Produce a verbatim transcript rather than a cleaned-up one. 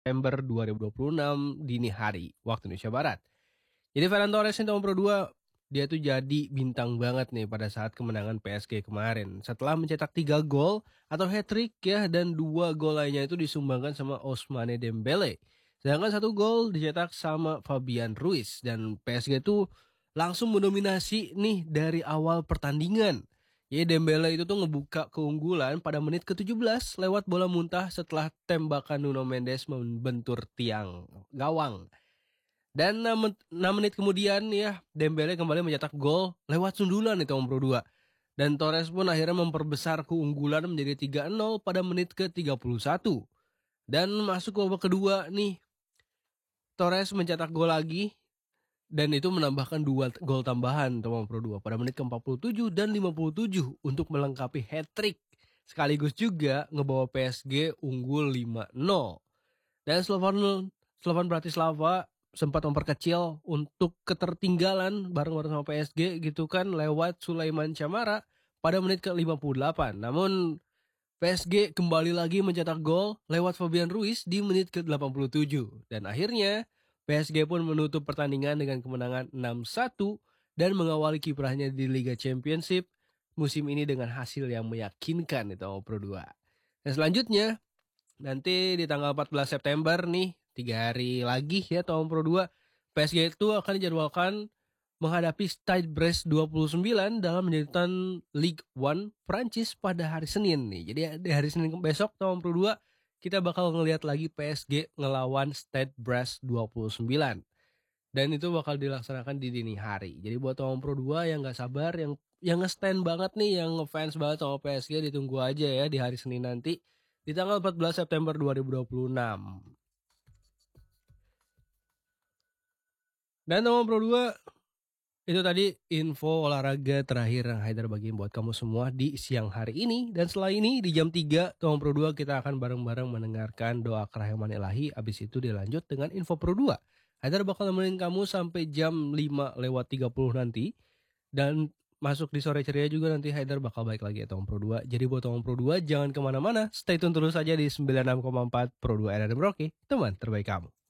September dua ribu dua puluh enam dini hari waktu Indonesia Barat. Jadi Ferran Torres ini nomor dua, dia tuh jadi bintang banget nih pada saat kemenangan P S G kemarin. Setelah mencetak tiga gol atau hat-trick ya, dan dua gol lainnya itu disumbangkan sama Ousmane Dembele. Sedangkan satu gol dicetak sama Fabian Ruiz, dan P S G tuh langsung mendominasi nih dari awal pertandingan. Ya, Dembele itu tuh ngebuka keunggulan pada menit ke tujuh belas lewat bola muntah setelah tembakan Nuno Mendes membentur tiang gawang. Dan enam menit kemudian ya, Dembele kembali mencetak gol lewat sundulan itu nomor dua. Dan Torres pun akhirnya memperbesar keunggulan menjadi tiga nol pada menit ke tiga puluh satu. Dan masuk ke babak kedua nih, Torres mencetak gol lagi, dan itu menambahkan dua gol tambahan nomor dua pada menit ke empat puluh tujuh dan lima puluh tujuh untuk melengkapi hat-trick. Sekaligus juga ngebawa P S G unggul lima nol. Dan Slovan Slovan Bratislava sempat memperkecil untuk ketertinggalan bareng-bareng sama P S G gitu kan lewat Sulaiman Camara pada menit ke lima puluh delapan. Namun P S G kembali lagi mencetak gol lewat Fabian Ruiz di menit ke delapan puluh tujuh. Dan akhirnya P S G pun menutup pertandingan dengan kemenangan enam satu dan mengawali kiprahnya di Liga Championship musim ini dengan hasil yang meyakinkan itu Pro dua. Dan selanjutnya nanti di tanggal empat belas September nih, tiga hari lagi ya tahun Pro dua, P S G itu akan dijadwalkan menghadapi Stade Brest dua puluh sembilan dalam lanjutan Ligue satu Prancis pada hari Senin nih. Jadi di hari Senin besok tahun Pro dua kita bakal ngelihat lagi P S G ngelawan Stade Brest dua puluh sembilan. Dan itu bakal dilaksanakan di dini hari. Jadi buat tahun Pro dua yang gak sabar, yang yang nge-stand banget nih, yang ngefans banget sama P S G, ditunggu aja ya di hari Senin nanti di tanggal empat belas September dua ribu dua puluh enam. Dan tahun Pro dua itu tadi info olahraga terakhir yang Haidar bagiin buat kamu semua di siang hari ini. Dan setelah ini di jam tiga tahun Pro dua kita akan bareng-bareng mendengarkan doa kerahiman ilahi. Abis itu dilanjut dengan info Pro dua. Haidar bakal nemenin kamu sampai jam lima lewat tiga puluh nanti. Dan masuk di sore ceria juga nanti Haidar bakal balik lagi ya tahun Pro dua. Jadi buat tahun Pro dua jangan kemana-mana. Stay tune terus aja di sembilan puluh enam koma empat Pro dua R R Merauke, teman terbaik kamu.